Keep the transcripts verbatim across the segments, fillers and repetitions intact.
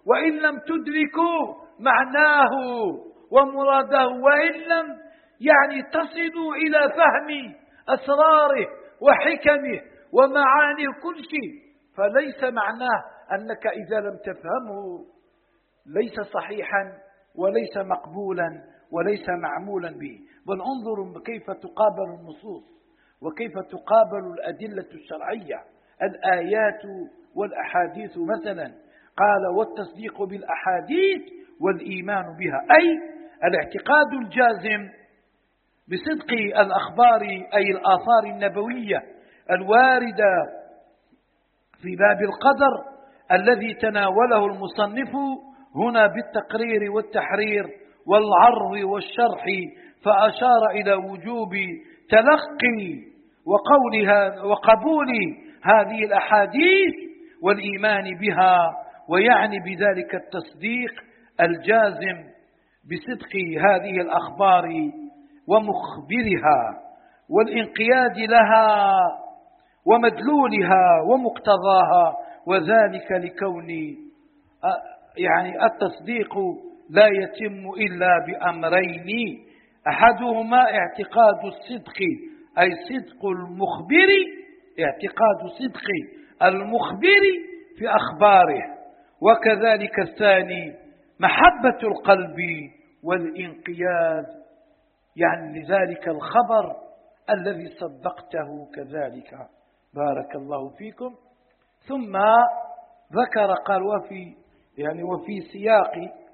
وإن لم تدركوا معناه ومراده، وإن لم يعني تصلوا إلى فهم أسراره وحكمه ومعانيه كل شيء، فليس معناه أنك إذا لم تفهمه ليس صحيحا وليس مقبولا وليس معمولا به. بل انظروا كيف تقابل النصوص وكيف تقابل الأدلة الشرعية، الآيات والأحاديث. مثلا قال والتصديق بالأحاديث والإيمان بها، أي الاعتقاد الجازم بصدق الأخبار أي الآثار النبوية الواردة في باب القدر الذي تناوله المصنف هنا بالتقرير والتحرير والعرض والشرح، فأشار إلى وجوب تلقي وقولها وقبول هذه الأحاديث والإيمان بها، ويعني بذلك التصديق الجازم بصدق هذه الأخبار ومخبرها والانقياد لها ومدلولها ومقتضاها، وذلك لكون يعني التصديق لا يتم إلا بأمرين: أحدهما اعتقاد الصدق أي صدق المخبر، اعتقاد صدق المخبر في أخباره، وكذلك الثاني محبة القلب والانقياد يعني لذلك الخبر الذي صدقته كذلك. بارك الله فيكم. ثم ذكر قال وفي يعني وفي سياق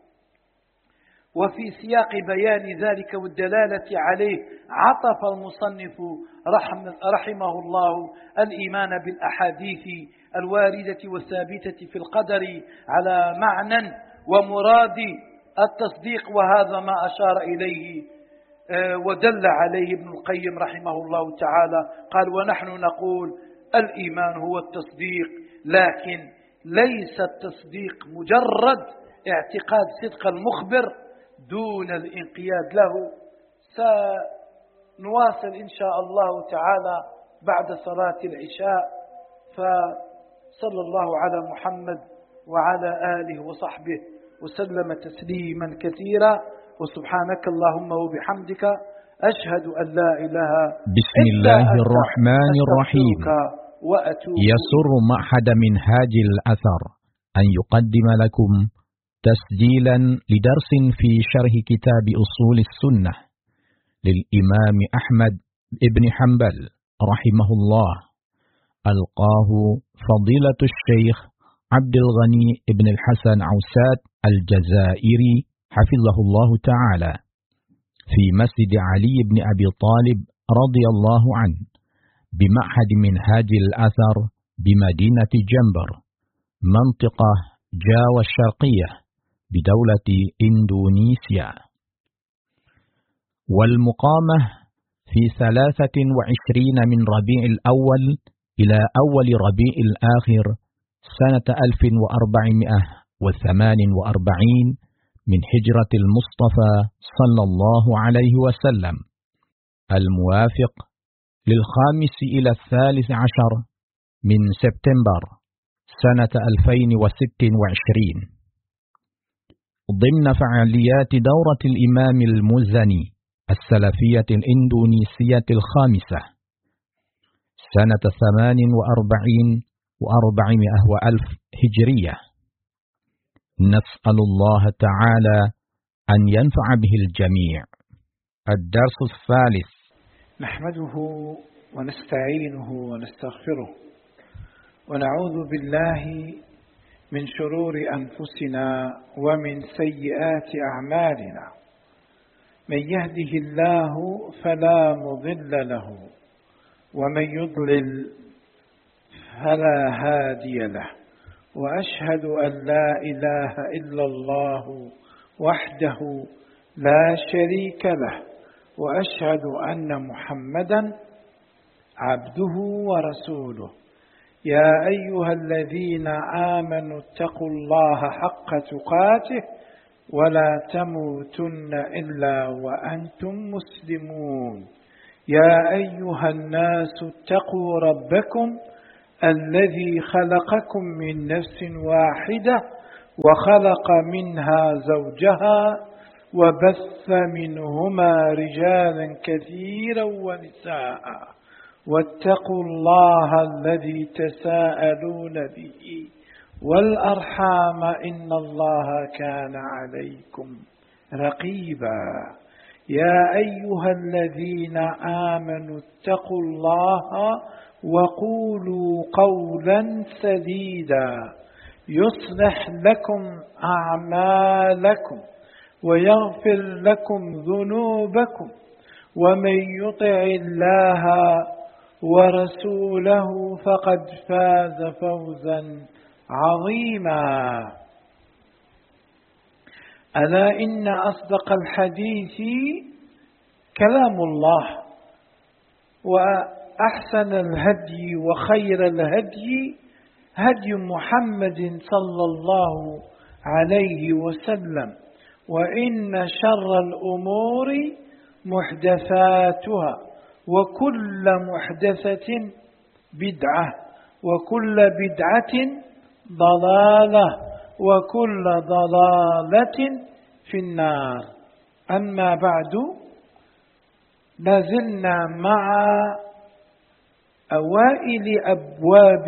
وفي سياق بيان ذلك والدلالة عليه عطف المصنف رحم رحمه الله الإيمان بالأحاديث الواردة والثابتة في القدر على معنى ومراد التصديق، وهذا ما أشار إليه ودل عليه ابن القيم رحمه الله تعالى. قال ونحن نقول الإيمان هو التصديق، لكن ليس التصديق مجرد اعتقاد صدق المخبر دون الانقياد له. سنواصل إن شاء الله تعالى بعد صلاة العشاء، فصلى الله على محمد وعلى آله وصحبه وسلم تسليما كثيرا، وسبحانك اللهم وبحمدك أشهد أن لا إله بسم الله الرحمن الرحيم. يسر معهد منهاج الأثر أن يقدم لكم تسجيلا لدرس في شرح كتاب أصول السنة للإمام أحمد بن حنبل رحمه الله، ألقاه فضيلة الشيخ عبد الغني بن الحسن عوسات الجزائري حفظه الله تعالى في مسجد علي بن أبي طالب رضي الله عنه بمعهد منهاج الأثر بمدينة جنبر منطقة جاوة الشرقية بدولة إندونيسيا، والمقامة في ثلاثة وعشرين من ربيع الأول إلى أول ربيع الآخر سنة ألف وأربعمائة وثمان وأربعين من هجرة المصطفى صلى الله عليه وسلم، الموافق للخامس إلى الثالث عشر من سبتمبر سنة ألفين وست وعشرين، ضمن فعاليات دورة الإمام المزني السلفية الإندونيسية الخامسة سنة ثمان وأربعين وأربعمائة وألف هجرية. نسأل الله تعالى أن ينفع به الجميع. الدرس الثالث. نحمده ونستعينه ونستغفره ونعوذ بالله من شرور أنفسنا ومن سيئات أعمالنا، من يهده الله فلا مضل له ومن يضلل فلا هادي له، وأشهد أن لا إله إلا الله وحده لا شريك له، وأشهد أن محمدا عبده ورسوله. يا أيها الذين آمنوا اتقوا الله حق تقاته ولا تموتن إلا وأنتم مسلمون. يا أيها الناس اتقوا ربكم الذي خلقكم من نفس واحدة وخلق منها زوجها وبث منهما رجالا كثيرا ونساء واتقوا الله الذي تساءلون به والأرحام إن الله كان عليكم رقيبا يا أيها الذين آمنوا اتقوا الله وقولوا قولا سديدا يصلح لكم أعمالكم ويغفر لكم ذنوبكم ومن يطع الله ورسوله فقد فاز فوزا عظيما. ألا إن أصدق الحديث كلام الله وأحسن الهدي وخير الهدي هدي محمد صلى الله عليه وسلم وإن شر الأمور محدثاتها وكل محدثة بدعة وكل بدعة ضلالة وكل ضلالة في النار. أما بعد، لازلنا مع أوائل أبواب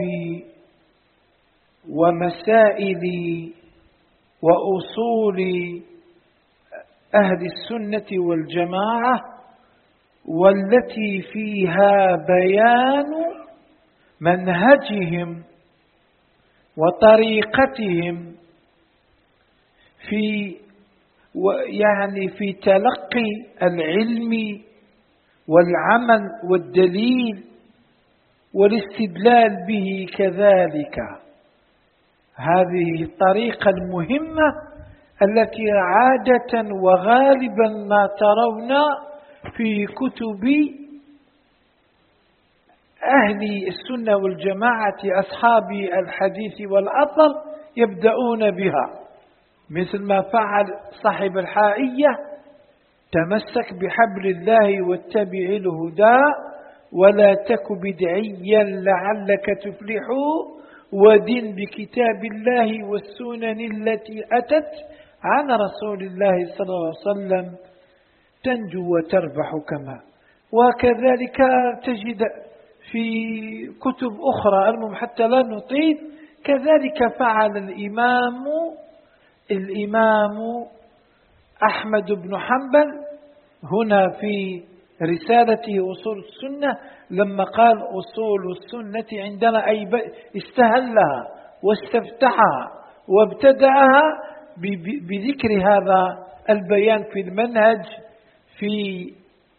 ومسائل وأصول أهل السنة والجماعة، والتي فيها بيان منهجهم وطريقتهم في يعني في تلقي العلم والعمل والدليل والاستدلال به كذلك. هذه الطريقة المهمة التي عادة وغالبا ما ترون في كتب أهل السنة والجماعة أصحاب الحديث والأثر يبدأون بها، مثل ما فعل صاحب الحائية: تمسك بحبل الله واتبع الهدى ولا تك بدعيا لعلك تفلح ودن بكتاب الله والسنن التي أتت عن رسول الله صلى الله عليه وسلم تنجو وتربح. كما وكذلك تجد في كتب أخرى، المهم حتى لا نطيل. كذلك فعل الإمام الإمام أحمد بن حنبل هنا في رسالته أصول السنة، لما قال أصول السنة عندنا أي استهلها واستفتحها وابتدأها بذكر هذا البيان في المنهج، في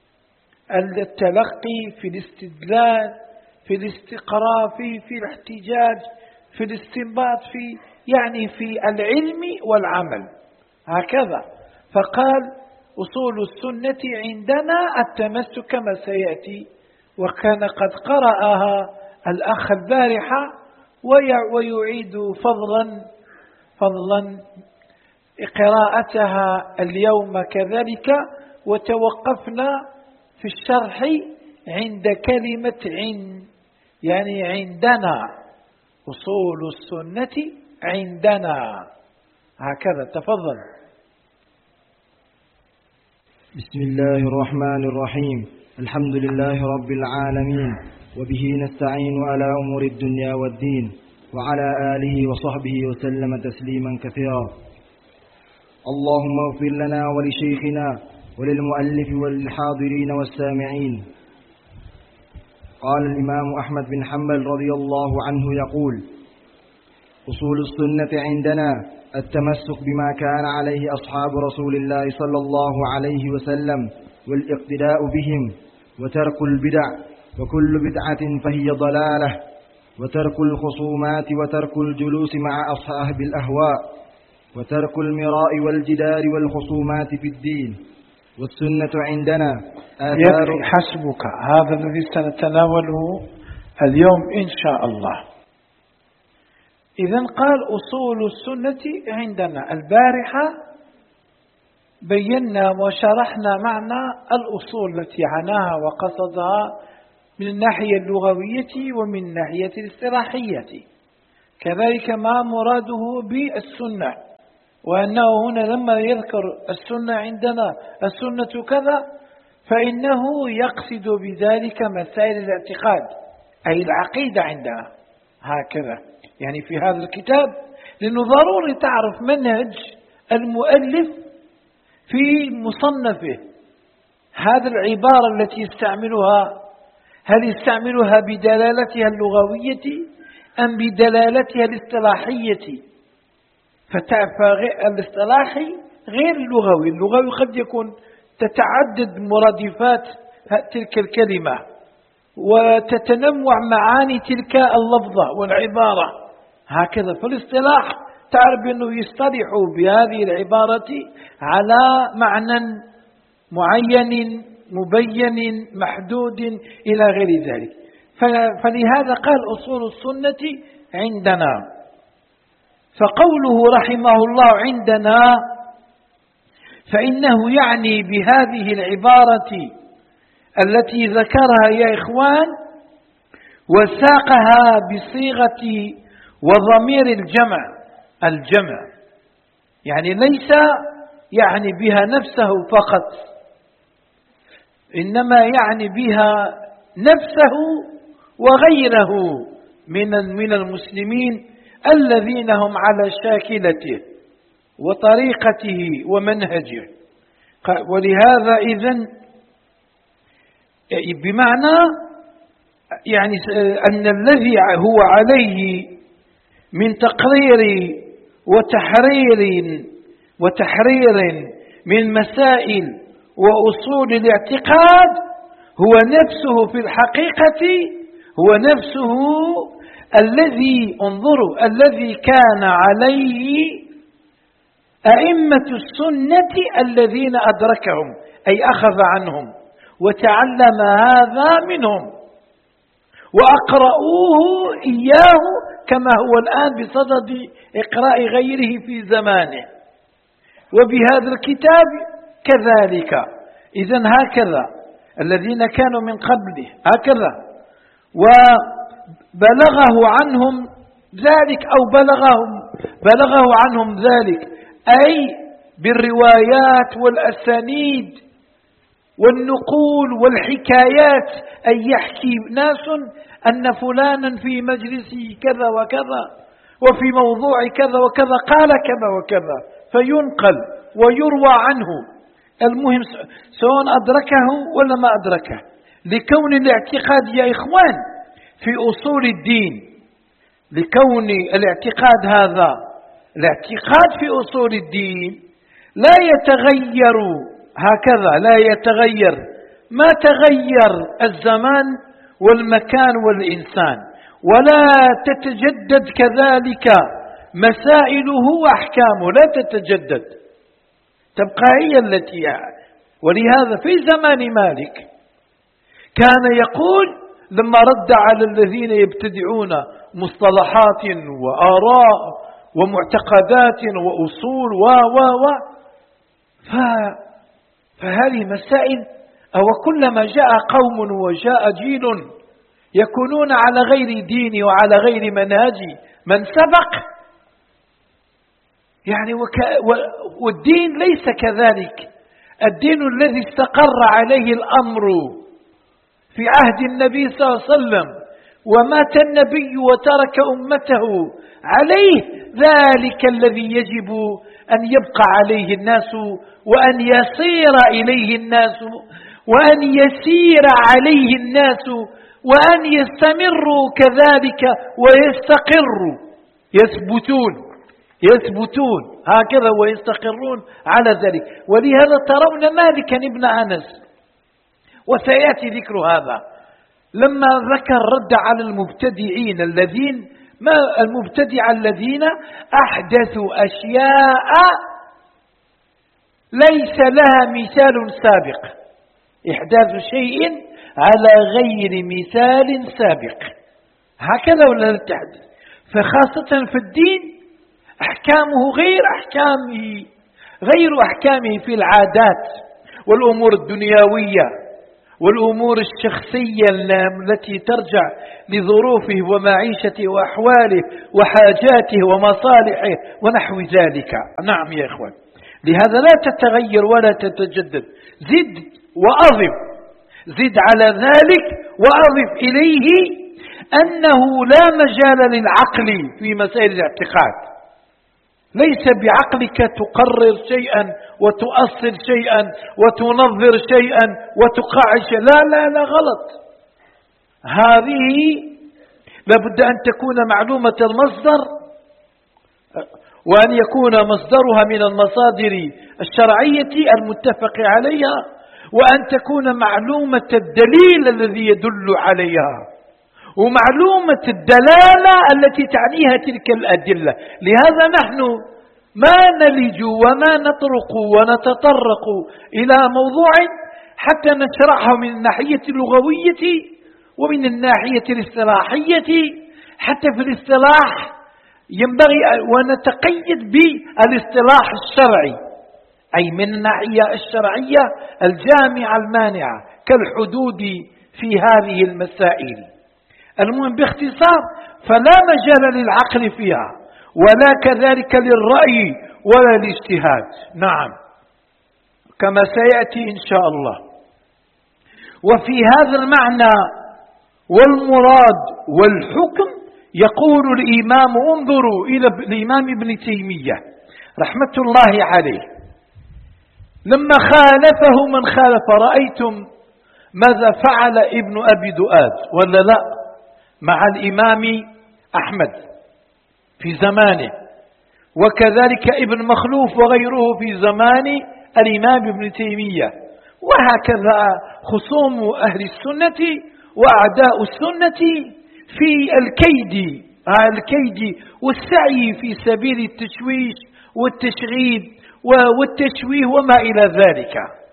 التلقي، في الاستدلال، في الاستقراء، في في الاحتجاج، في الاستنباط، في يعني في العلم والعمل هكذا. فقال أصول السنة عندنا التمسك كما سيأتي، وكان قد قرأها الأخ البارحة ويعيد فضلا فضلا قراءتها اليوم كذلك. وتوقفنا في الشرح عند كلمة عند، يعني عندنا أصول السنة عندنا هكذا. تفضل. بسم الله الرحمن الرحيم. الحمد لله رب العالمين، وبه نستعين على أمور الدنيا والدين، وعلى آله وصحبه وسلم تسليما كثيرا. اللهم اغفر لنا ولشيخنا وللمؤلف وللحاضرين والسامعين. قال الإمام أحمد بن حنبل رضي الله عنه يقول: أصول السنة عندنا التمسك بما كان عليه أصحاب رسول الله صلى الله عليه وسلم والاقتداء بهم، وترك البدع، وكل بدعة فهي ضلالة، وترك الخصومات، وترك الجلوس مع أصحاب الأهواء، وترك المراء والجدال والخصومات في الدين. والسنة عندنا آثار. حسبك هذا الذي سنتناوله اليوم إن شاء الله. إذن قال أصول السنة عندنا. البارحة بينا وشرحنا معنى الأصول التي عناها وقصدها من الناحية اللغوية ومن الناحية الاصطلاحية. كذلك ما مراده بالسنة، وأنه هنا لما يذكر السنة عندنا السنة كذا فإنه يقصد بذلك مسائل الاعتقاد أي العقيدة عندنا هكذا. يعني في هذا الكتاب لأنه ضروري تعرف منهج المؤلف في مصنفه. هذه العبارة التي يستعملها هل يستعملها بدلالتها اللغوية أم بدلالتها الاصطلاحية؟ فالاصطلاحي غير اللغوي. اللغوي قد يكون تتعدد مرادفات تلك الكلمة وتتنوع معاني تلك اللفظة والعبارة هكذا. فالاصطلاح تعرف أنه يصطلح بهذه العبارة على معنى معين مبين محدود إلى غير ذلك. فلهذا قال أصول السنة عندنا. فقوله رحمه الله عندنا فإنه يعني بهذه العبارة التي ذكرها يا إخوان وساقها بصيغة وضمير الجمع الجمع يعني ليس يعني بها نفسه فقط، إنما يعني بها نفسه وغيره من من المسلمين الذين هم على شاكلته وطريقته ومنهجه. ولهذا إذن بمعنى يعني أن الذي هو عليه من تقرير وتحرير وتحرير من مسائل وأصول الاعتقاد هو نفسه في الحقيقة هو نفسه الذي انظروا الذي كان عليه أئمة السنة الذين أدركهم أي أخذ عنهم وتعلم هذا منهم وأقرؤوه إياه كما هو الآن بصدد إقراء غيره في زمانه. وبهذا الكتاب كذلك. إذن هكذا الذين كانوا من قبله هكذا وبلغه عنهم ذلك أو بلغهم بلغه عنهم ذلك أي بالروايات والأسانيد والنقول والحكايات أي يحكي ناس أن فلانا في مجلسه كذا وكذا وفي موضوع كذا وكذا قال كذا وكذا فينقل ويروى عنه. المهم سواء أدركه ولا ما أدركه لكون الاعتقاد يا إخوان في أصول الدين لكون الاعتقاد هذا الاعتقاد في أصول الدين لا يتغير هكذا لا يتغير ما تغير الزمان والمكان والإنسان ولا تتجدد كذلك مسائله وأحكامه لا تتجدد تبقى هي التي ولهذا في زمان مالك كان يقول لما رد على الذين يبتدعون مصطلحات وآراء ومعتقدات وأصول و و و فهذه مسائل أو كلما جاء قوم وجاء جيل يكونون على غير دين وعلى غير منهج من سبق يعني وك والدين ليس كذلك. الدين الذي استقر عليه الأمر في عهد النبي صلى الله عليه وسلم ومات النبي وترك أمته عليه ذلك الذي يجب أن يبقى عليه الناس وأن يصير إليه الناس وأن يسير عليه الناس وأن يستمروا كذلك ويستقروا يثبتون يثبتون هكذا ويستقرون على ذلك. ولهذا ترون مالكا ابن أنس وسيأتي ذكر هذا لما ذكر رد على المبتدعين الذين ما المبتدع الذين أحدثوا أشياء ليس لها مثال سابق إحداث شيء على غير مثال سابق هكذا ولا التحدث. فخاصة في الدين أحكامه غير أحكامه غير أحكامه في العادات والأمور الدنيوية والأمور الشخصية التي ترجع لظروفه ومعيشته وأحواله وحاجاته ومصالحه ونحو ذلك. نعم يا إخوان، لهذا لا تتغير ولا تتجدد. زد وأضف، زد على ذلك وأضف إليه أنه لا مجال للعقل في مسائل الاعتقاد. ليس بعقلك تقرر شيئا وتؤصل شيئا وتنظر شيئا وتقاعد شيئا، لا لا لا، غلط. هذه لابد أن تكون معلومة المصدر، وأن يكون مصدرها من المصادر الشرعية المتفق عليها، وأن تكون معلومة الدليل الذي يدل عليها، ومعلومة الدلالة التي تعنيها تلك الأدلة. لهذا نحن ما نلج وما نطرق ونتطرق إلى موضوع حتى نشرحه من الناحية اللغوية ومن الناحية الاصطلاحية. حتى في الاصطلاح ينبغي ونتقيد بالاصطلاح الشرعي، أي من الناحية الشرعية الجامعة المانعة كالحدود في هذه المسائل. المهم باختصار، فلا مجال للعقل فيها ولا كذلك للرأي ولا الاجتهاد. نعم، كما سيأتي إن شاء الله. وفي هذا المعنى والمراد والحكم يقول الإمام، انظروا إلى الإمام ابن تيمية رحمة الله عليه لما خالفه من خالف. رأيتم ماذا فعل ابن أبي دؤاد ولا لا مع الإمام أحمد في زمانه، وكذلك ابن مخلوف وغيره في زمان الإمام ابن تيمية، وهكذا خصوم أهل السنة وأعداء السنة في الكيد الكيد والسعي في سبيل التشويش والتشغيب والتشويه وما إلى ذلك.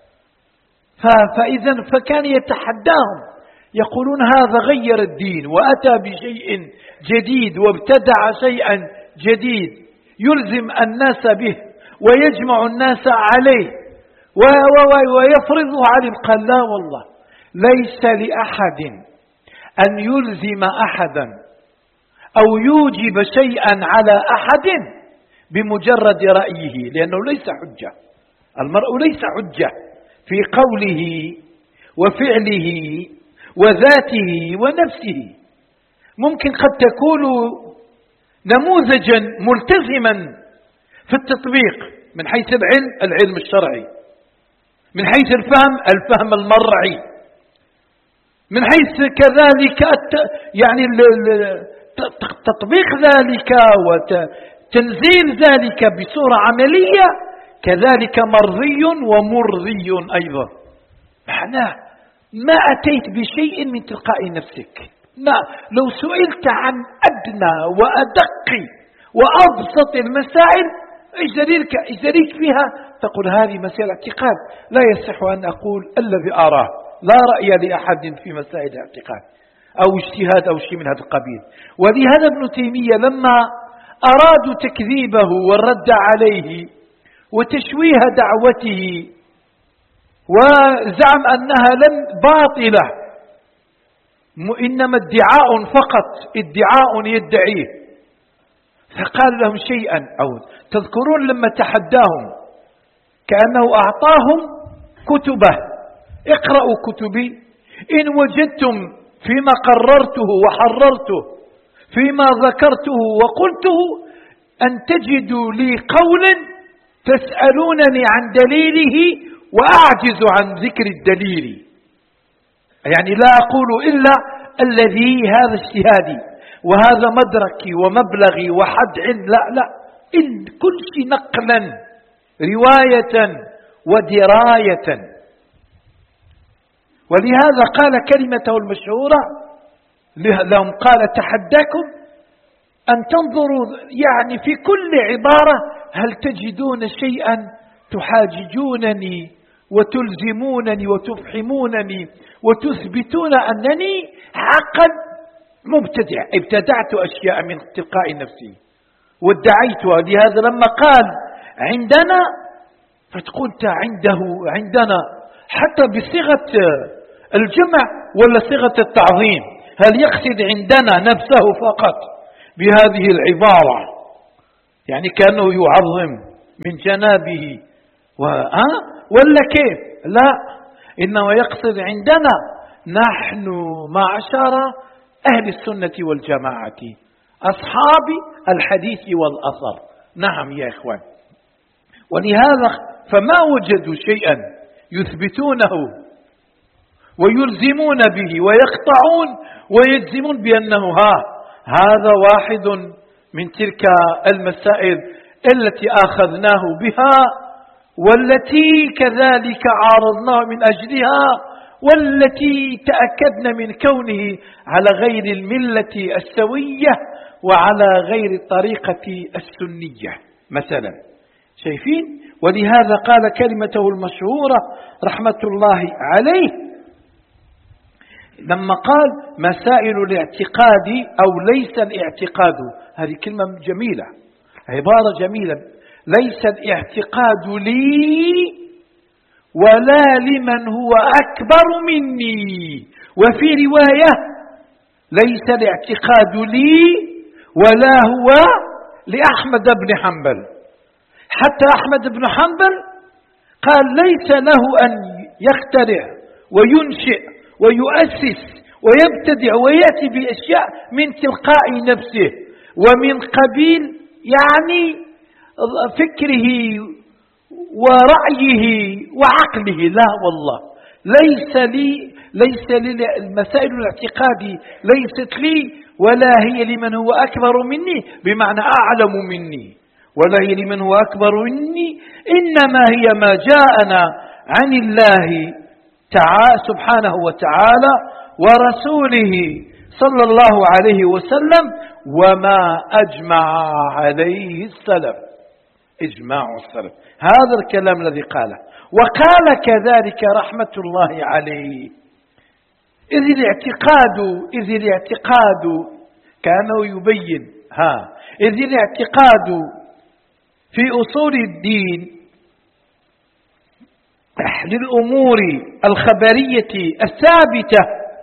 فإذا فكان يتحداهم، يقولون هذا غير الدين وأتى بشيء جديد وابتدع شيئا جديد يلزم الناس به ويجمع الناس عليه ويفرضه عليهم. قال لا والله، ليس لأحد أن يلزم أحدا أو يوجب شيئا على أحد بمجرد رأيه، لأنه ليس حجة. المرء ليس حجة في قوله وفعله وذاته ونفسه. ممكن قد تكون نموذجا ملتزما في التطبيق من حيث العلم العلم الشرعي، من حيث الفهم الفهم المرعي، من حيث كذلك يعني تطبيق ذلك وتنزيل ذلك بصورة عملية، كذلك مرضي ومرضي أيضا. معناه ما أتيت بشيء من تلقاء نفسك. ما لو سئلت عن أدنى وأدق وأبسط المسائل إيش دليلك إيش دليلك فيها، تقول هذه مسائل اعتقاد، لا يصح أن أقول الذي أراه، لا رأي لأحد في مسائل الاعتقاد أو اجتهاد أو شيء من هذا القبيل. ولهذا ابن تيمية لما أرادوا تكذيبه والرد عليه وتشويه دعوته وزعم أنها لم باطلة، إنما ادعاء فقط، ادعاء يدعيه، فقال لهم شيئا. أو تذكرون لما تحداهم كأنه أعطاهم كتبه، اقرأوا كتبي إن وجدتم فيما قررته وحررته فيما ذكرته وقلته أن تجدوا لي قول تسألونني عن دليله وأعجز عن ذكر الدليل، يعني لا أقول إلا الذي هذا اجتهادي وهذا مدركي ومبلغي وحد علم، لا لا، إن كل شيء نقلا رواية ودراية. ولهذا قال كلمته المشهورة لهم، قال تحداكم أن تنظروا يعني في كل عبارة هل تجدون شيئا تحاججونني وتلزمونني وتفحمونني وتثبتون أنني حقا مبتدع، ابتدعت أشياء من تلقاء نفسي وادعيتها. لهذا لما قال عندنا فتقولت عنده عندنا حتى بصيغة الجمع ولا صيغة التعظيم؟ هل يقصد عندنا نفسه فقط بهذه العبارة، يعني كأنه يعظم من جنابه ولا كيف؟ لا، إنما يقصد عندنا نحن معشر أهل السنة والجماعة أصحاب الحديث والأثر. نعم يا إخوان، ولهذا فما وجدوا شيئا يثبتونه ويلزمون به ويقطعون ويجزمون بأنه ها هذا واحد من تلك المسائل التي أخذناه بها والتي كذلك عارضناه من أجلها والتي تأكدنا من كونه على غير الملة السوية وعلى غير الطريقة السنية مثلا. شايفين؟ ولهذا قال كلمته المشهورة رحمة الله عليه لما قال مسائل الاعتقاد أو ليس الاعتقاد، هذه كلمة جميلة، عبارة جميلة، ليس الاعتقاد لي ولا لمن هو أكبر مني، وفي رواية ليس الاعتقاد لي ولا هو لأحمد بن حنبل. حتى أحمد بن حنبل قال ليس له أن يخترع وينشئ ويؤسس ويبتدع ويأتي بأشياء من تلقاء نفسه ومن قبيل يعني فكره ورأيه وعقله، لا والله، ليس لي ليس لي المسائل الاعتقادي ليست لي ولا هي لمن هو أكبر مني بمعنى أعلم مني، ولا هي لمن هو أكبر مني، إنما هي ما جاءنا عن الله تعالى سبحانه وتعالى ورسوله صلى الله عليه وسلم وما أجمع عليه السلف، إجماع السلف، هذا الكلام الذي قاله. وقال كذلك رحمة الله عليه إذ الاعتقاد إذ الاعتقاد كانه يبين ها إذ الاعتقاد في أصول الدين للأمور الخبرية الثابتة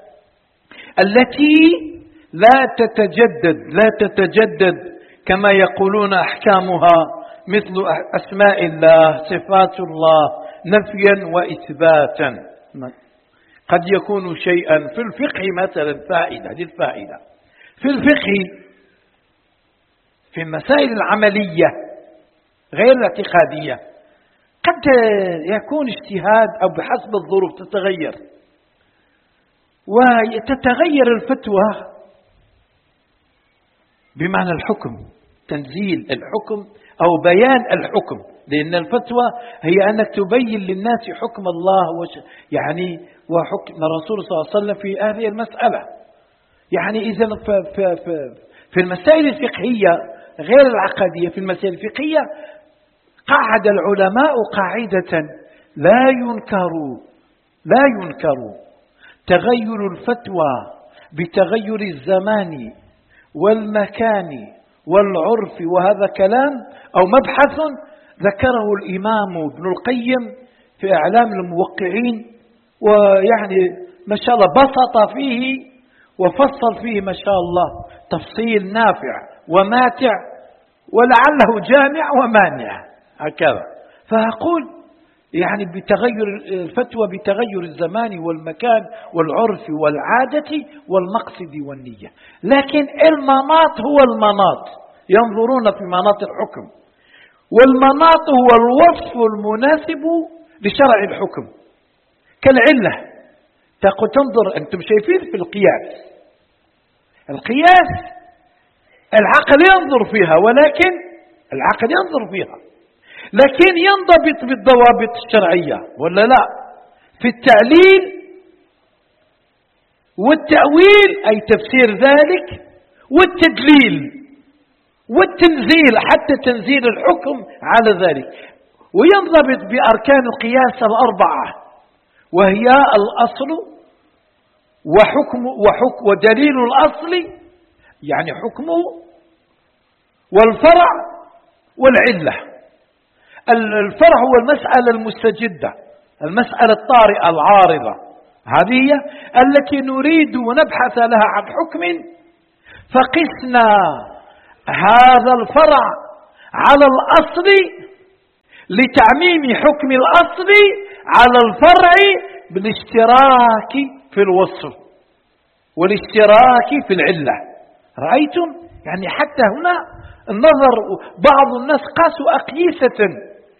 التي لا تتجدد لا تتجدد كما يقولون أحكامها مثل أسماء الله صفات الله نفيا وإثباتا. قد يكون شيئا في الفقه مثلا فائدة للفائدة في الفقه في المسائل العملية غير الاعتقادية قد يكون اجتهاد أو بحسب الظروف تتغير وتتغير الفتوى بمعنى الحكم، تنزيل الحكم أو بيان الحكم، لأن الفتوى هي أنك تبين للناس حكم الله وش يعني وحكم الرسول صلى الله عليه وسلم في هذه المسألة. يعني إذا في المسائل الفقهية غير العقدية في المسائل الفقهية قعد العلماء قاعدة لا ينكر لا ينكر تغير الفتوى بتغير الزمان والمكان والعرف، وهذا كلام أو مبحث ذكره الإمام ابن القيم في أعلام الموقعين، ويعني ما شاء الله بسط فيه وفصل فيه ما شاء الله تفصيل نافع وماتع ولعله جامع ومانع هكذا. فأقول يعني بتغير الفتوى بتغير الزمان والمكان والعرف والعادة والمقصد والنية، لكن المناط هو المناط، ينظرون في مناط الحكم، والمناط هو الوصف المناسب لشرع الحكم كالعلة. تقول تنظر أنتم شايفين في القياس، القياس العقل ينظر فيها، ولكن العقل ينظر فيها لكن ينضبط بالضوابط الشرعية ولا لا؟ في التعليل والتأويل أي تفسير ذلك والتدليل والتنزيل حتى تنزيل الحكم على ذلك، وينضبط بأركان القياس الأربعة وهي الأصل وحكم وحكم ودليل الأصل يعني حكمه والفرع والعلة. الفرع هو المسألة المستجدة، المسألة الطارئة العارضة، هذه هي التي نريد ونبحث لها عن حكم، فقسنا هذا الفرع على الأصل لتعميم حكم الأصل على الفرع بالاشتراك في الوصف والاشتراك في العلة. رأيتم؟ يعني حتى هنا النظر، بعض الناس قاسوا أقيسة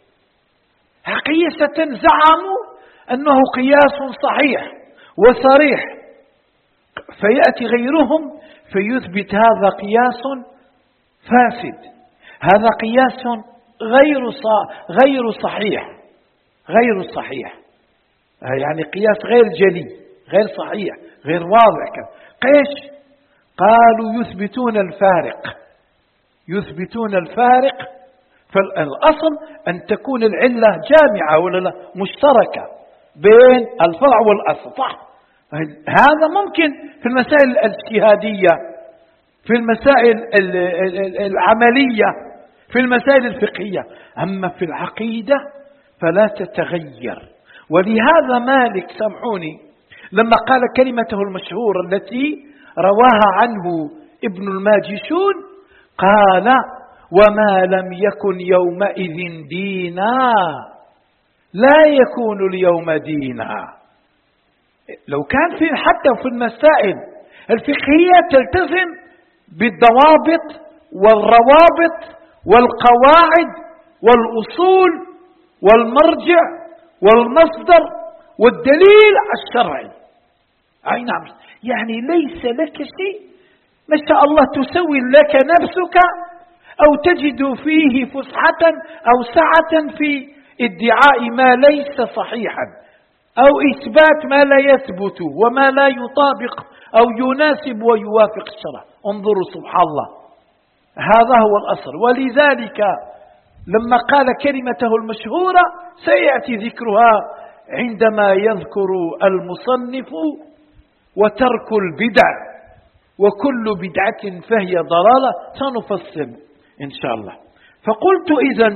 أقيسة زعموا أنه قياس صحيح وصريح، فيأتي غيرهم فيثبت هذا قياس فاسد، هذا قياس غير غير صحيح غير صحيح يعني قياس غير جلي غير صحيح غير واضح. قيش قالوا يثبتون الفارق يثبتون الفارق فالأصل أن تكون العلة جامعة ولا لا مشتركة بين الفرع والأصل، صح؟ هذا ممكن في المسائل الاجتهادية، في المسائل العملية، في المسائل الفقهية، أما في العقيدة فلا تتغير. ولهذا مالك سامحوني لما قال كلمته المشهورة التي رواها عنه ابن الماجشون قال: وما لم يكن يومئذ دينا لا يكون اليوم دينا. لو كان في حتى في المسائل الفقهية تلتزم بالضوابط والروابط والقواعد والأصول والمرجع والمصدر والدليل الشرعي. أي نعم، يعني ليس لك شيء ما شاء الله تسوي لك نفسك أو تجد فيه فسحة أو سعة في ادعاء ما ليس صحيحا أو إثبات ما لا يثبت وما لا يطابق أو يناسب ويوافق الشرع. انظروا سبحان الله، هذا هو الأصل. ولذلك لما قال كلمته المشهورة سيأتي ذكرها عندما يذكر المصنف وترك البدع وكل بدعة فهي ضلالة، سنفصل إن شاء الله. فقلت إذن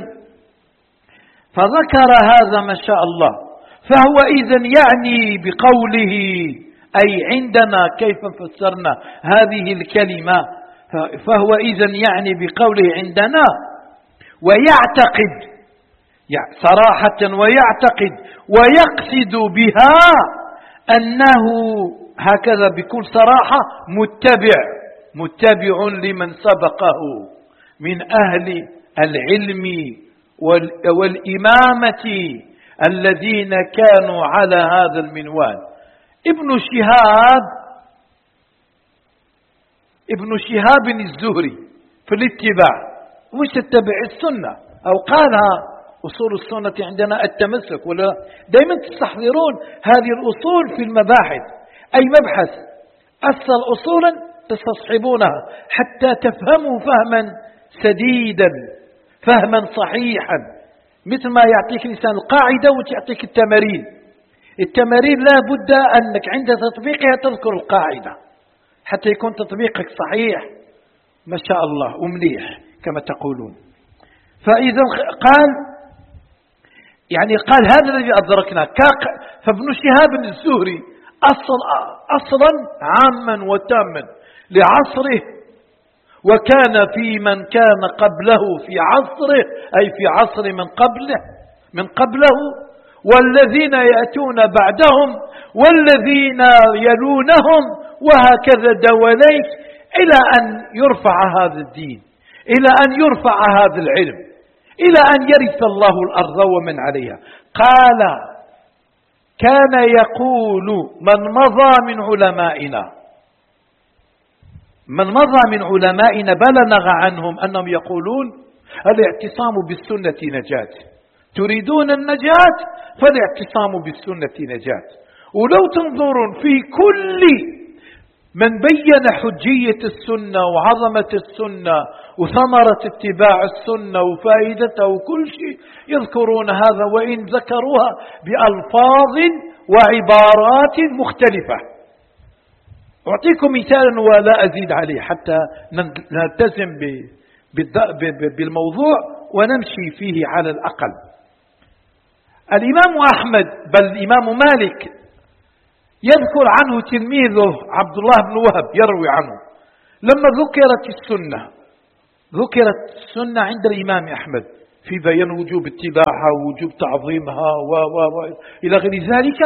فذكر هذا ما شاء الله، فهو إذن يعني بقوله أي عندنا كيف فسرنا هذه الكلمة، فهو إذن يعني بقوله عندنا ويعتقد صراحة ويعتقد ويقصد بها أنه هكذا بكل صراحة متبع متبع لمن سبقه من أهل العلم والإمامة الذين كانوا على هذا المنوال. ابن شهاب ابن شهاب الزهري في الاتباع وش تتبع السنة أو قالها أصول السنة عندنا التمسك، ولا دائما تستحضرون هذه الأصول في المباحث، أي مبحث أصل أصولا تستصحبونها حتى تفهموا فهما سديدا فهما صحيحا، مثل ما يعطيك الإنسان القاعدة وتعطيك التمارين. التمارين لا بد أنك عند تطبيقها تذكر القاعدة حتى يكون تطبيقك صحيح ما شاء الله ومليح كما تقولون. فإذا قال يعني قال هذا الذي أدركنا. فابن شهاب الزهري أصل أصلا عاما وتاما لعصره، وكان في من كان قبله في عصره أي في عصر من قبله من قبله والذين يأتون بعدهم والذين يلونهم وهكذا دواليك إلى أن يرفع هذا الدين، إلى أن يرفع هذا العلم، إلى أن يرث الله الأرض ومن عليها. قال كان يقول من مضى من علمائنا من مضى من علمائنا بلغ عنهم أنهم يقولون الاعتصام بالسنة نجاة، تريدون النجاة فالاعتصام بالسنة نجاة. ولو تنظرون في كل من بين حجية السنة وعظمة السنة وثمرة اتباع السنة وفائدته وكل شيء يذكرون هذا، وإن ذكروها بألفاظ وعبارات مختلفة. أعطيكم مثالا ولا أزيد عليه حتى نلتزم بالموضوع ونمشي فيه على الأقل. الإمام أحمد بل الإمام مالك يذكر عنه تلميذه عبد الله بن وهب يروي عنه لما ذكرت السنة ذكرت السنة عند الإمام أحمد في بيان وجوب اتباعها ووجوب تعظيمها و و و إلى غير ذلك،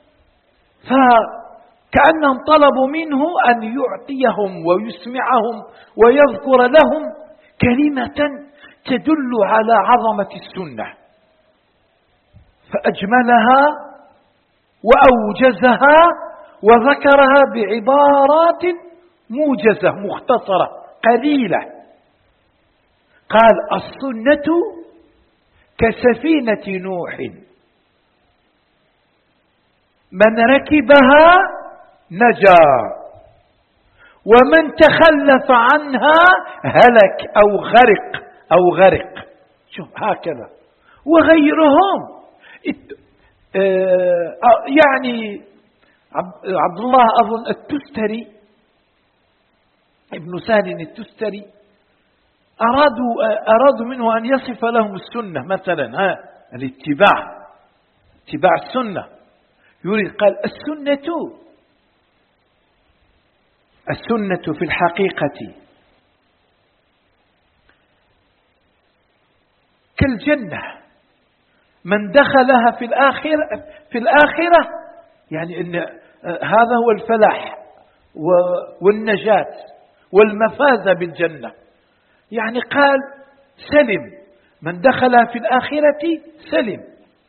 فكأنهم طلبوا منه أن يعطيهم ويسمعهم ويذكر لهم كلمة تدل على عظمة السنة، فأجملها وأوجزها وذكرها بعبارات موجزة مختصرة قليلة. قال: السنة كسفينة نوح، من ركبها نجا ومن تخلف عنها هلك أو غرق أو غرق. شوف هكذا. وغيرهم يعني عبد الله أظن التستري ابن سهل التستري أرادوا أرادوا منه أن يصف لهم السنة مثلا، ها الاتباع اتباع السنة، يريد قال: السنة السنة في الحقيقة كالجنة، من دخلها في الآخرة في الآخرة يعني إن هذا هو الفلاح والنجاة والمفازة بالجنة. يعني قال: سلم، من دخلها في الآخرة سلم،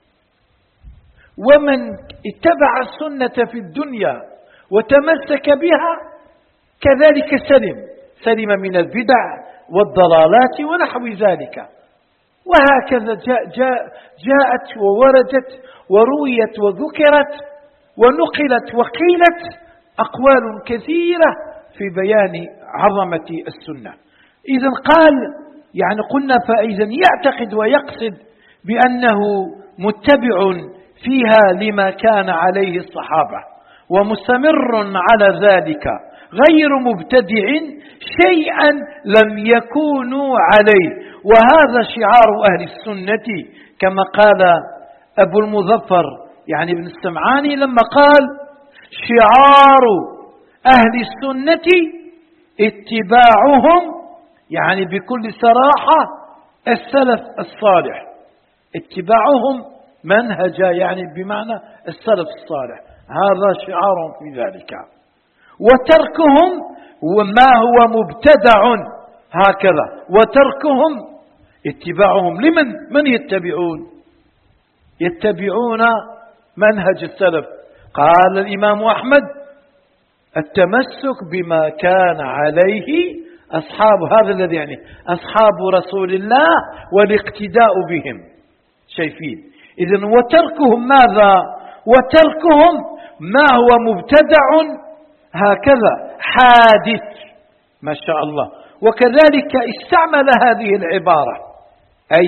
ومن اتبع السنة في الدنيا وتمسك بها كذلك سلم، سلم من البدع والضلالات ونحو ذلك. وهكذا جاء جاء جاءت ووردت ورويت وذكرت ونقلت وقيلت أقوال كثيرة في بيان عظمة السنة. إذا قال يعني قلنا فإذا يعتقد ويقصد بأنه متبع فيها لما كان عليه الصحابة ومستمر على ذلك غير مبتدع شيئا لم يكونوا عليه. وهذا شعار أهل السنة كما قال أبو المظفر يعني ابن السمعاني لما قال: شعار أهل السنة اتباعهم، يعني بكل صراحة السلف الصالح، اتباعهم منهج يعني بمعنى السلف الصالح، هذا شعارهم في ذلك. وتركهم وما هو مبتدع هكذا، وتركهم اتباعهم لمن من يتبعون يتبعون منهج السلف. قال الإمام أحمد: التمسك بما كان عليه أصحاب، هذا الذي يعني أصحاب رسول الله، والاقتداء بهم. شايفين؟ إذن وتركهم ماذا؟ وتركهم ما هو مبتدع هكذا حادث، ما شاء الله. وكذلك استعمل هذه العبارة، أي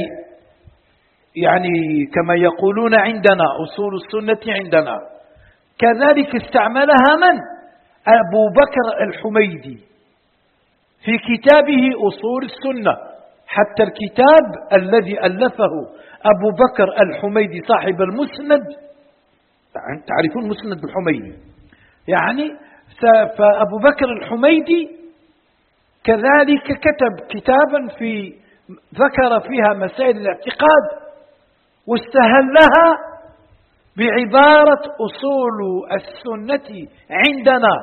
يعني كما يقولون عندنا أصول السنة عندنا، كذلك استعملها من؟ أبو بكر الحميدي في كتابه أصول السنة. حتى الكتاب الذي ألفه أبو بكر الحميدي صاحب المسند، تعرفون مسند الحميدي يعني، فأبو بكر الحميدي كذلك كتب كتابا في ذكر فيها مسائل الاعتقاد واستهلها بعبارة أصول السنة عندنا،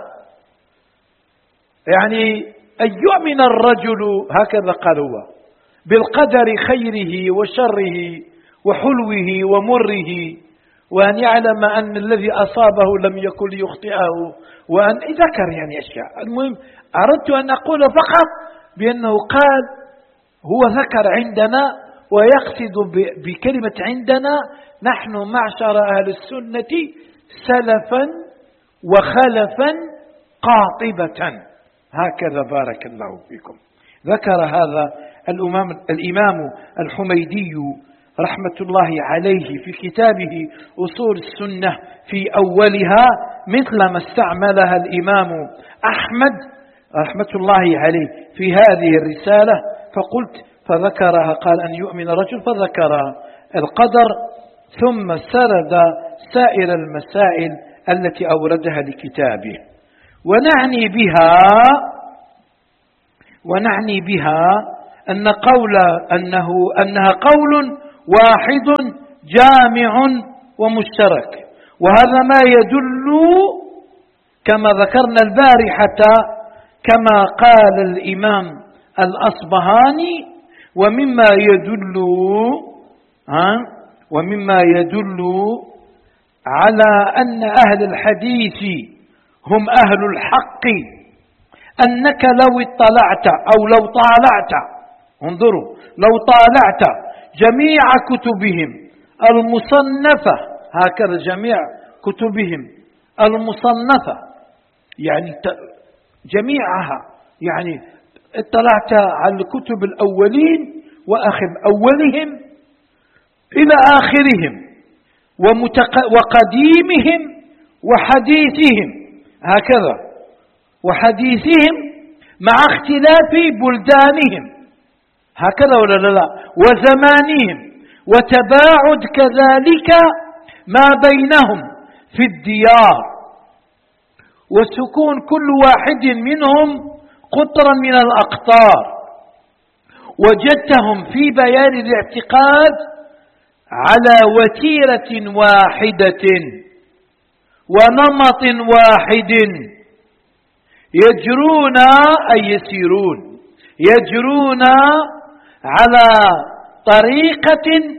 يعني أن يؤمن الرجل هكذا قال هو بالقدر خيره وشره وحلوه ومره، وأن يعلم أن الذي أصابه لم يكن ليخطئه، وأن ذكر يعني أشياء. المهم أردت أن أقول فقط بأنه قال هو ذكر عندنا ويقصد بكلمة عندنا نحن معشر أهل السنة سلفا وخلفا قاطبة، هكذا بارك الله فيكم. ذكر هذا الإمام, الإمام الحميدي رحمة الله عليه في كتابه أصول السنة في أولها مثل ما استعملها الإمام أحمد رحمة الله عليه في هذه الرسالة. فقلت فذكرها، قال أن يؤمن رجل، فذكر القدر ثم سرد سائر المسائل التي أوردها لكتابه. ونعني بها ونعني بها أن قول أنه أنها قول واحد جامع ومشترك، وهذا ما يدل كما ذكرنا البارحة كما قال الإمام الأصبهاني، ومما يدل ها ومما يدل على أن أهل الحديث هم أهل الحق أنك لو اطلعت أو لو طالعت، انظروا، لو طالعت جميع كتبهم المصنفة، هكذا جميع كتبهم المصنفة يعني جميعها، يعني اطلعت على الكتب الأولين وأخذ أولهم إلى آخرهم وقديمهم وحديثهم، هكذا وحديثهم مع اختلاف بلدانهم، هكذا ولا لا، وزمانهم، وتباعد كذلك ما بينهم في الديار، وسكون كل واحد منهم قطرا من الأقطار. وجدتهم في بيان الاعتقاد على وتيرة واحدة ونمط واحد، يجرون أي يسيرون يجرون على طريقة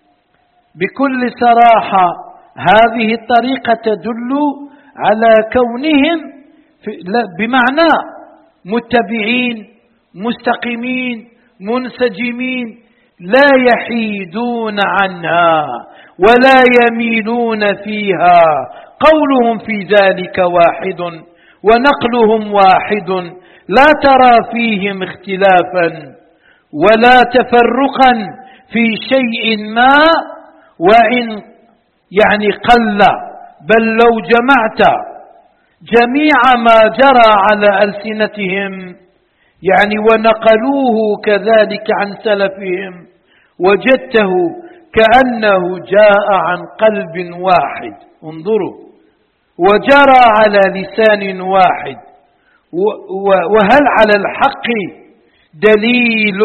بكل صراحة. هذه الطريقة تدل على كونهم بمعنى متبعين مستقيمين منسجمين، لا يحيدون عنها ولا يميلون فيها، قولهم في ذلك واحد ونقلهم واحد، لا ترى فيهم اختلافا ولا تفرقا في شيء ما وإن يعني قل، بل لو جمعت جميع ما جرى على ألسنتهم يعني ونقلوه كذلك عن سلفهم وجدته كأنه جاء عن قلب واحد، انظروا، وجرى على لسان واحد. وهل على الحق دليل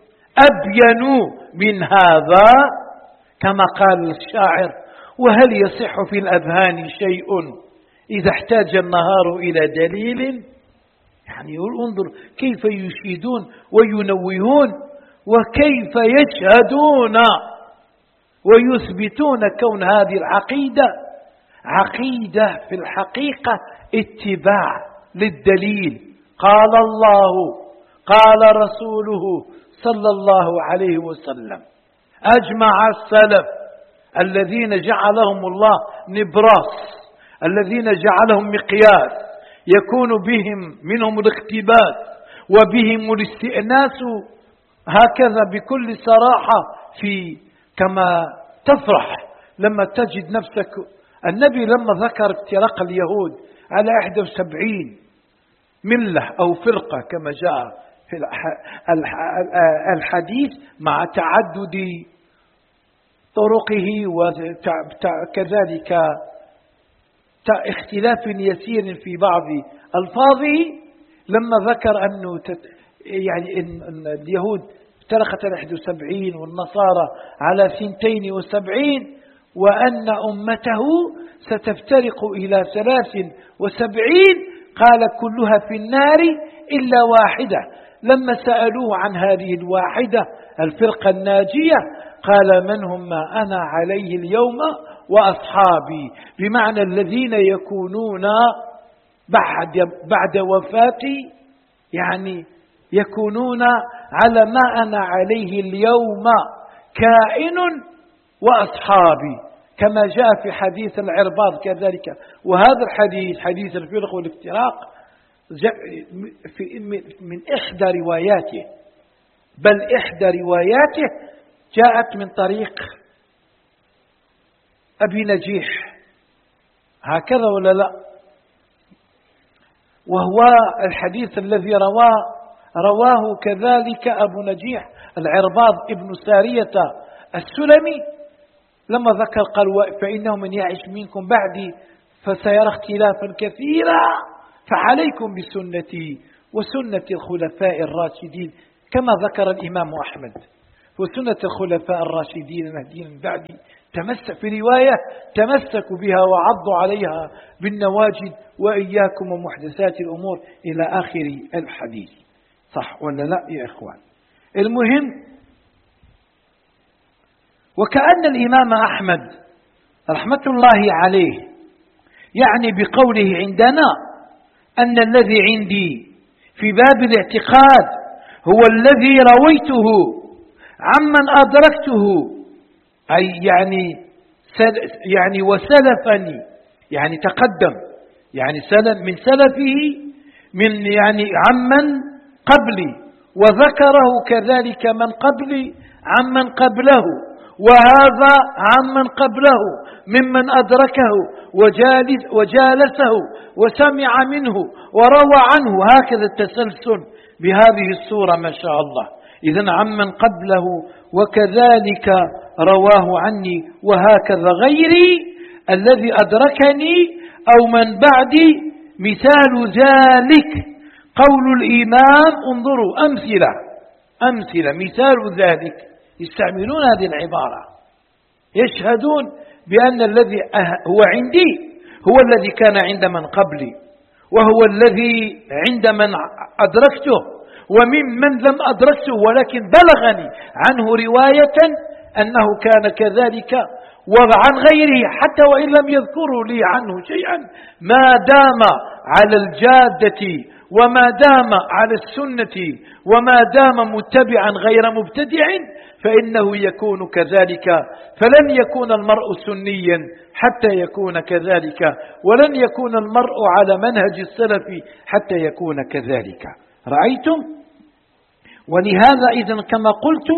أبين من هذا؟ كما قال الشاعر: وهل يصح في الأذهان شيء إذا احتاج النهار إلى دليل؟ يعني انظر كيف يشيدون وينوهون وكيف يشهدون ويثبتون كون هذه العقيدة عقيدة في الحقيقة اتباع للدليل. قال الله قال رسوله صلى الله عليه وسلم. أجمع السلف الذين جعلهم الله نبراس، الذين جعلهم مقياس يكون بهم منهم الاقتباس وبهم الاستئناس، هكذا بكل صراحة في كما تفرح لما تجد نفسك. النبي لما ذكر افتراق اليهود على إحدى وسبعين ملة أو فرقة كما جاء في الحديث مع تعدد طرقه وكذلك اختلاف يسير في بعض ألفاظه، لما ذكر أنه يعني إن اليهود افترقت على إحدى وسبعين والنصارى على ثنتين وسبعين، وأن أمته ستفترق إلى ثلاث وسبعين، قال كلها في النار إلا واحدة. لما سألوه عن هذه الواحدة الفرقة الناجية قال: من هم ما أنا عليه اليوم وأصحابي، بمعنى الذين يكونون بعد بعد وفاتي، يعني يكونون على ما أنا عليه اليوم كائن وأصحابي، كما جاء في حديث العرباض كذلك. وهذا الحديث حديث الفرق والافتراق من إحدى رواياته، بل إحدى رواياته جاءت من طريق أبي نجيح، هكذا ولا لا؟ وهو الحديث الذي رواه رواه كذلك أبو نجيح العرباض ابن سارية السلمي، لما ذكر قال: فإنه من يعش منكم بعدي فسيرى اختلافا كثيرا، فعليكم بسنتي وسنة الخلفاء الراشدين كما ذكر الإمام أحمد، وسنة الخلفاء الراشدين المهديين من بعدي تمسك في رواية تمسكوا بها وعضوا عليها بالنواجذ وإياكم ومحدثات الأمور إلى آخر الحديث. صح ولا لا يا إخوان؟ المهم، وكأن الإمام أحمد رحمة الله عليه يعني بقوله عندنا أن الذي عندي في باب الاعتقاد هو الذي رويته عمن أدركته، أي يعني يعني وسلفني، يعني تقدم، يعني سلف من سلفه، من يعني عمن قبلي، وذكره كذلك من قبلي عمن قبله، وهذا عمن قبله ممن أدركه وجالس وجالسه وسمع منه وروى عنه، هكذا التسلسل بهذه الصورة ما شاء الله. إذن عمن قبله وكذلك رواه عني، وهكذا غيري الذي أدركني أو من بعدي. مثال ذلك قول الإمام، انظروا أمثلة أمثلة مثال ذلك، يستعملون هذه العبارة، يشهدون بأن الذي هو عندي هو الذي كان عند من قبلي، وهو الذي عند من أدركته، وممن لم أدركته ولكن بلغني عنه رواية أنه كان كذلك، وعن غيره حتى وإن لم يذكروا لي عنه شيئا، ما دام على الجادة وما دام على السنة وما دام متبعا غير مبتدع فإنه يكون كذلك. فلن يكون المرء سنيا حتى يكون كذلك، ولن يكون المرء على منهج السلف حتى يكون كذلك. رأيتم؟ ولهذا إذن كما قلت،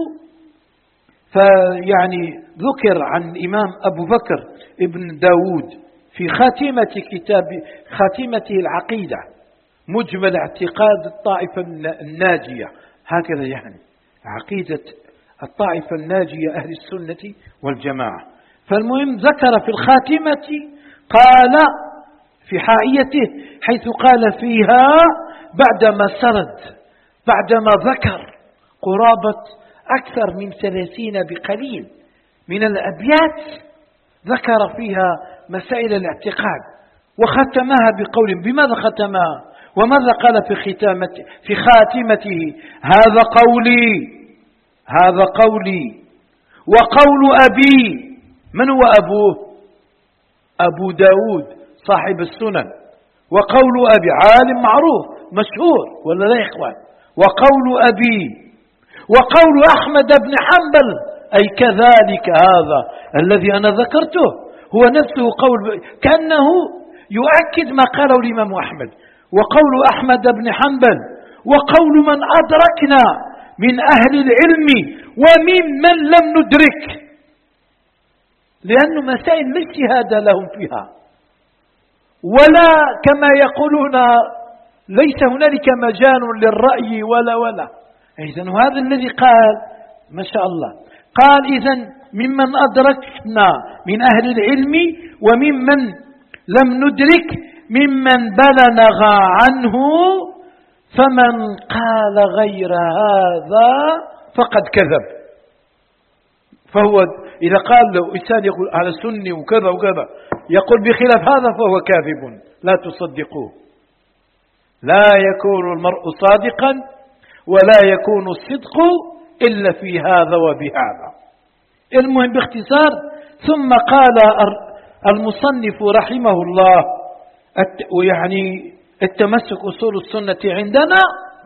فيعني ذكر عن الإمام أبو بكر ابن داود في خاتمة كتاب خاتمته العقيدة مجمل اعتقاد الطائفة الناجية، هكذا يعني عقيدة الطائفة الناجية أهل السنة والجماعة. فالمهم ذكر في الخاتمة، قال في حائيته حيث قال فيها بعدما سرد، بعدما ذكر قرابة أكثر من ثلاثين بقليل من الأبيات، ذكر فيها مسائل الاعتقاد وختمها بقول. بماذا ختمها وماذا قال في ختامته في خاتمته؟ هذا قولي، هذا قولي وقول أبي. من هو أبوه؟ أبو داود صاحب السنن، وقول أبي عالم معروف مشهور ولا لا يا إخوان؟ وقول أبي وقول أحمد بن حنبل، أي كذلك هذا الذي أنا ذكرته هو نفسه قول، كأنه يؤكد ما قاله الإمام أحمد، وقول أحمد بن حنبل، وقول من أدركنا من أهل العلم وممن لم ندرك، لأن مسائل لا اجتهاد لهم فيها، ولا كما يقولون ليس هنالك مجال للرأي ولا ولا. إذن هذا الذي قال ما شاء الله، قال إذن ممن أدركنا من أهل العلم وممن لم ندرك ممن بلغ عنه، فمن قال غير هذا فقد كذب. فهو إذا قال له إنسان يقول على سني وكذا وكذا يقول بخلاف هذا فهو كاذب، لا تصدقوه. لا يكون المرء صادقا ولا يكون الصدق إلا في هذا وبهذا. المهم باختصار، ثم قال المصنف رحمه الله ويعني التمسك أصول السنة عندنا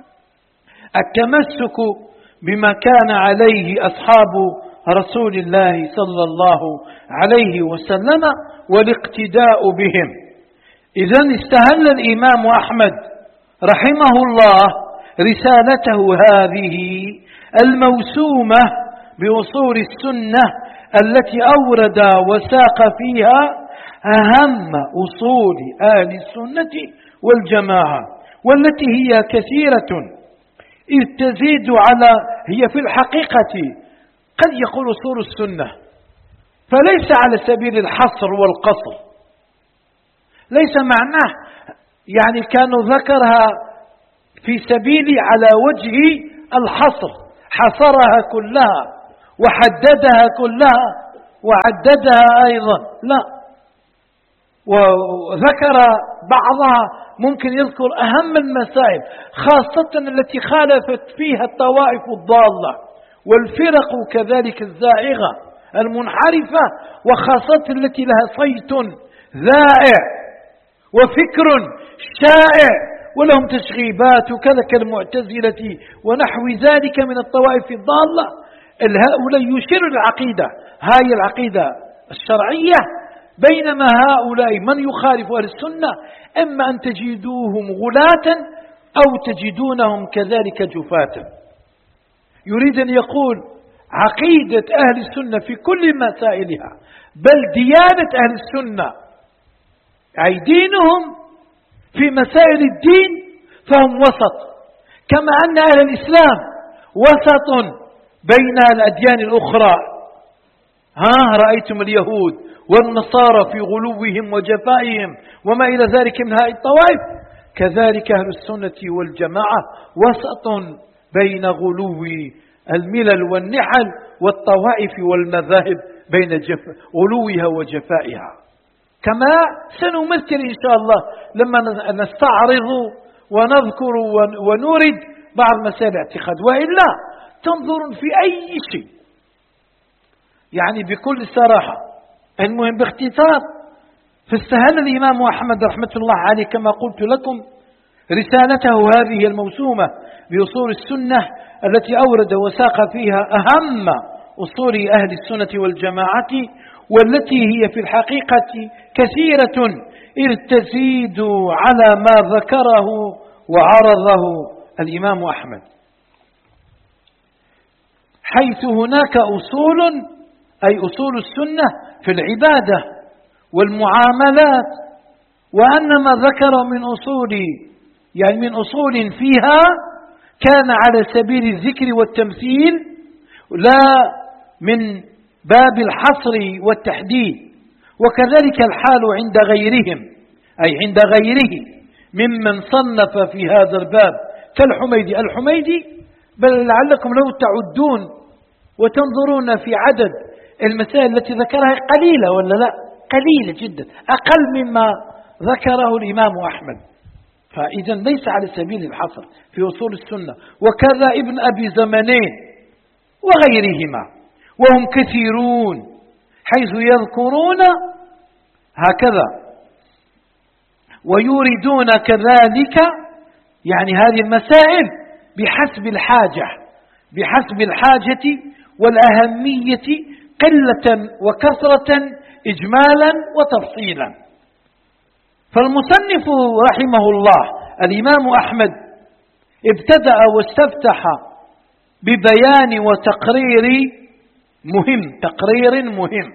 التمسك بما كان عليه أصحاب رسول الله صلى الله عليه وسلم والاقتداء بهم. إذن استهل الإمام أحمد رحمه الله رسالته هذه الموسومة بأصول السنة التي أورد وساق فيها أهم أصول أهل السنة والجماعة، والتي هي كثيرة إذ تزيد على، هي في الحقيقة قد يقول أصول السنة، فليس على سبيل الحصر والقصر، ليس معناه يعني كانوا ذكرها في سبيل على وجه الحصر، حصرها كلها وحددها كلها وعددها أيضا، لا، وذكر بعضها، ممكن يذكر أهم المسائل خاصة التي خالفت فيها الطوائف الضالة والفرق كذلك الزائغة المنحرفة، وخاصة التي لها صيت ذائع وفكر شائع ولهم تشغيبات وكذا كالمعتزلة ونحو ذلك من الطوائف الضالة. هؤلاء يشير العقيدة، هاي العقيدة الشرعية، بينما هؤلاء من يخالف أهل السنة إما أن تجدوهم غلاة أو تجدونهم كذلك جفاة. يريد أن يقول عقيدة أهل السنة في كل مسائلها، بل ديانة أهل السنة أي دينهم في مسائل الدين فهم وسط، كما أن أهل الإسلام وسط بين الأديان الأخرى. ها رأيتم اليهود والنصارى في غلوهم وجفائهم وما إلى ذلك من هذه الطوائف، كذلك أهل السنة والجماعة وسط بين غلو الملل والنحل والطوائف والمذاهب، بين غلوها وجفائها، كما سنمثل إن شاء الله لما نستعرض ونذكر ونورد بعض مسائل الاعتقاد. وإلا تنظر في أي شيء يعني بكل صراحة، المهم باختصار، فاستهل الإمام أحمد رحمة الله عليه كما قلت لكم رسالته هذه الموسومة بأصول السنة التي أورد وساق فيها أهم أصول أهل السنة والجماعة، والتي هي في الحقيقة كثيرة إذ تزيد على ما ذكره وعرضه الإمام أحمد، حيث هناك أصول أي أصول السنة في العبادة والمعاملات، وأن ما ذكر من أصول يعني من أصول فيها كان على سبيل الذكر والتمثيل لا من باب الحصر والتحديد. وكذلك الحال عند غيرهم أي عند غيره ممن صنف في هذا الباب كالحميدي. الحميدي بل لعلكم لو تعدون وتنظرون في عدد المسائل التي ذكرها قليلة ولا لا، قليلة جدا، أقل مما ذكره الإمام أحمد، فإذا ليس على سبيل الحصر في أصول السنة. وكذا ابن أبي زمانين وغيرهما، وهم كثيرون حيث يذكرون هكذا ويوردون كذلك يعني هذه المسائل بحسب الحاجة بحسب الحاجة والأهمية قلة وكثرة إجمالا وتفصيلا. فالمصنف رحمه الله الإمام أحمد ابتدأ واستفتح ببيان وتقرير مهم تقرير مهم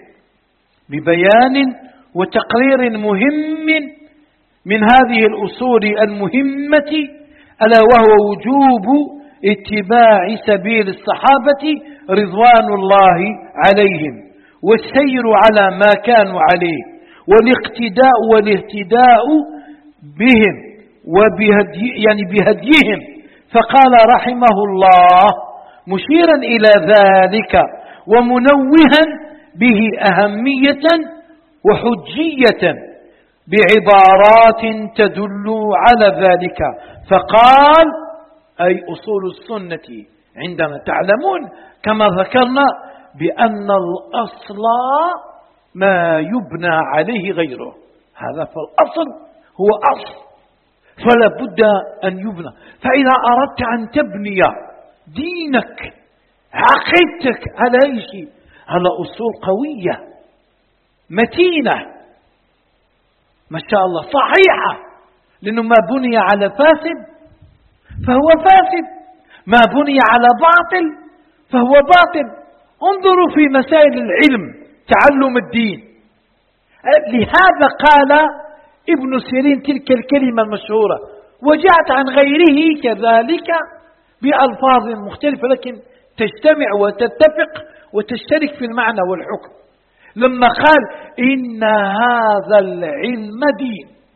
ببيان وتقرير مهم من هذه الأصول المهمة، ألا وهو وجوب اتباع سبيل الصحابة رضوان الله عليهم والسير على ما كانوا عليه والاقتداء والاهتداء بهم وبهدي يعني بهديهم. فقال رحمه الله مشيرا إلى ذلك ومنوها به أهمية وحجية بعبارات تدل على ذلك، فقال أي أصول السنة عندما تعلمون كما ذكرنا بأن الأصل ما يبنى عليه غيره، هذا فالأصل هو أصل فلا بد أن يبنى. فإذا أردت أن تبني دينك عقيدتك على أي شيء، على أصول قوية متينة ما شاء الله صحيحة، لأنه ما بني على فاسد فهو فاسد، ما بني على باطل فهو باطل. انظروا في مسائل العلم تعلم الدين، لهذا قال ابن سيرين تلك الكلمة المشهورة، وجاءت عن غيره كذلك بألفاظ مختلفة لكن تجتمع وتتفق وتشترك في المعنى والحكم، لما قال إن هذا العلم دين.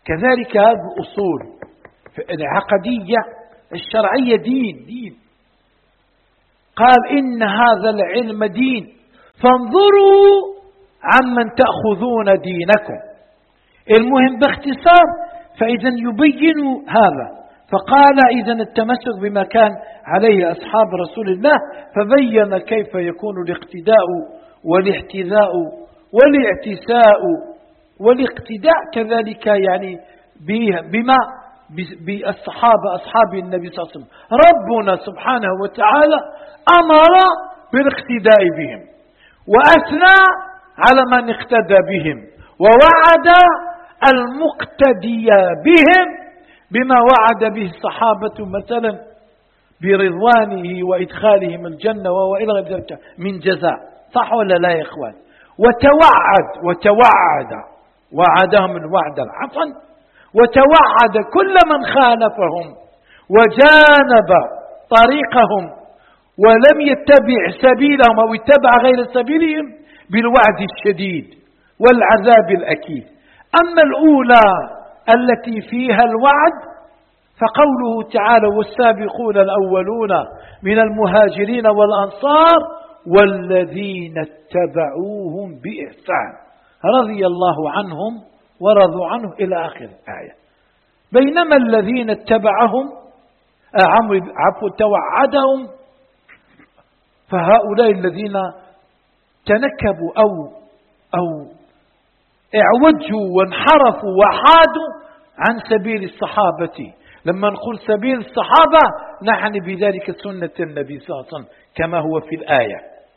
كذلك هذه الأصول العقدية الشرعية دين دين قال إن هذا العلم دين فانظروا عمن تأخذون دينكم. المهم باختصار فإذا يبين هذا، فقال إذا التمسك بما كان عليه أصحاب رسول الله، فبين كيف يكون الاقتداء والاحتذاء والاعتساء والاقتداء كذلك يعني بما بالصحابة أصحاب النبي صلى الله عليه وسلم. ربنا سبحانه وتعالى أمر بالاقتداء بهم وأثنى على من اقتدى بهم، ووعد المقتدي بهم بما وعد به الصحابة مثلا برضوانه وإدخالهم الجنة وإلى غير ذلك من جزاء. صح ولا لا يا إخوان؟ وتوعد وتوعد وعدهم الوعد الحسن، وتوعد كل من خالفهم وجانب طريقهم ولم يتبع سبيلهم أو اتبع غير سبيلهم بالوعد الشديد والعذاب الأكيد. أما الأولى التي فيها الوعد فقوله تعالى والسابقون الأولون من المهاجرين والأنصار والذين اتبعوهم بإحسان رضي الله عنهم ورضوا عنه إلى آخر الآية. بينما الذين اتبعهم عفوا توعدهم فهؤلاء الذين تنكبوا أو أو اعوجوا وانحرفوا وحادوا عن سبيل الصحابة. لما نقول سبيل الصحابة نعني بذلك سنة النبي صلى الله عليه وسلم كما هو في الآية،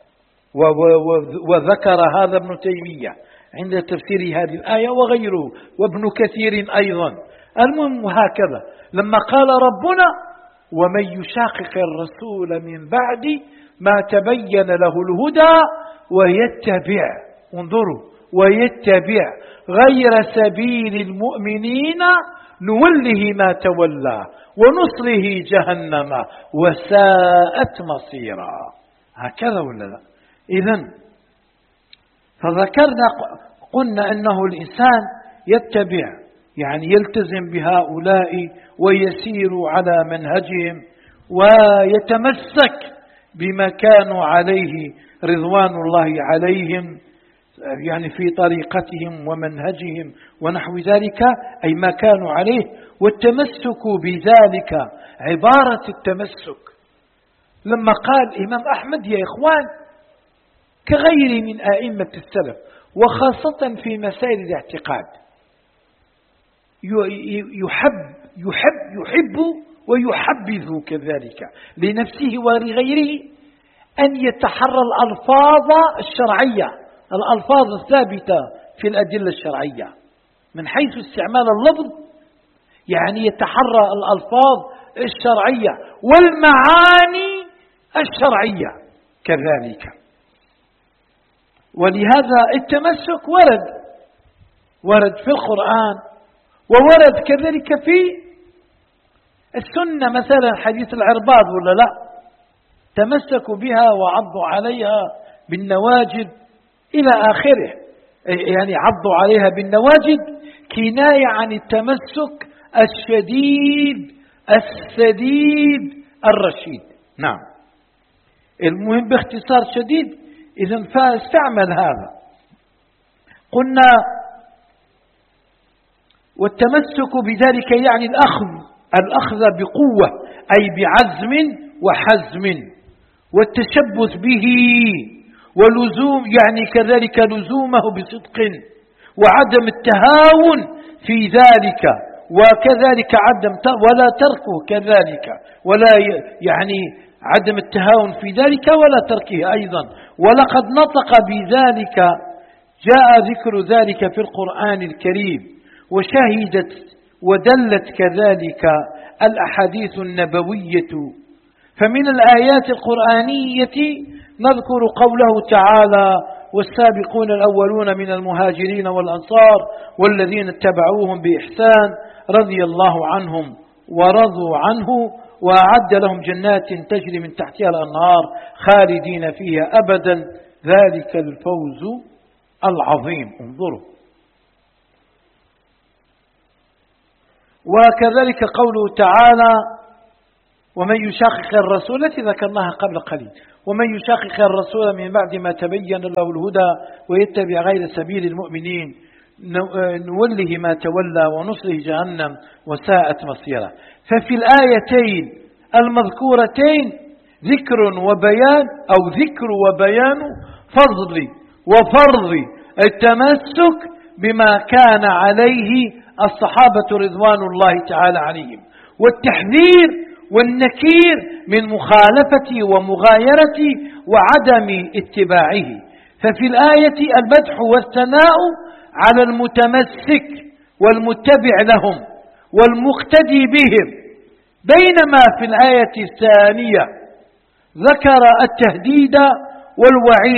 وذكر هذا ابن تيمية عند تفسير هذه الآية وغيره وابن كثير أيضا. المهم هكذا لما قال ربنا ومن يشاقق الرسول من بعد ما تبين له الهدى ويتبع انظروا ويتبع غير سبيل المؤمنين نوله ما تولى ونصله جهنم وساءت مصيرا. هكذا ولا لا؟ إذن فذكرنا قلنا أنه الإنسان يتبع يعني يلتزم بهؤلاء ويسير على منهجهم ويتمسك بما كانوا عليه رضوان الله عليهم يعني في طريقتهم ومنهجهم ونحو ذلك، أي ما كانوا عليه. والتمسك بذلك عبارة التمسك لما قال الإمام أحمد يا إخوان كغير من أئمة السلف وخاصة في مسائل الاعتقاد يحب يحب يحب ويحبذ كذلك لنفسه ولغيره أن يتحرى الألفاظ الشرعية الألفاظ الثابتة في الأدلة الشرعية من حيث استعمال اللفظ، يعني يتحرى الألفاظ الشرعية والمعاني الشرعية كذلك. ولهذا التمسك ورد ورد في القرآن وورد كذلك في السنة، مثلا حديث العرباض ولا لا؟ تمسكوا بها وعضوا عليها بالنواجد إلى آخره، يعني عضوا عليها بالنواجد كناية عن التمسك الشديد السديد الرشيد. نعم المهم باختصار شديد إذن فاستعمل هذا. قلنا والتمسك بذلك يعني الأخذ الأخذ بقوة أي بعزم وحزم، والتشبث به ولزوم يعني كذلك لزومه بصدق وعدم التهاون في ذلك، وكذلك عدم ولا تركه كذلك ولا يعني عدم التهاون في ذلك ولا تركه أيضا. ولقد نطق بذلك جاء ذكر ذلك في القرآن الكريم وشهدت ودلت كذلك الأحاديث النبوية. فمن الآيات القرآنية نذكر قوله تعالى والسابقون الأولون من المهاجرين والأنصار والذين اتبعوهم بإحسان رضي الله عنهم ورضوا عنه وأعد لهم جنات تجري من تحتها الأنهار خالدين فيها أبدا ذلك الفوز العظيم. انظروا وكذلك قوله تعالى ومن يشاقق الرسول التي ذكرناها قبل قليل، ومن يشاقق الرسول من بعد ما تبين له الهدى ويتبع غير سبيل المؤمنين نوله ما تولى ونصله جهنم وساءت مصيرا. ففي الآيتين المذكورتين ذكر وبيان أو ذكر وبيان فضل وفرض التمسك بما كان عليه الصحابة رضوان الله تعالى عليهم، والتحذير والنكير من مخالفة ومغايرة وعدم اتباعه. ففي الآية المدح والثناء على المتمسك والمتبع لهم والمقتدي بهم، بينما في الآية الثانية ذكر التهديد والوعيد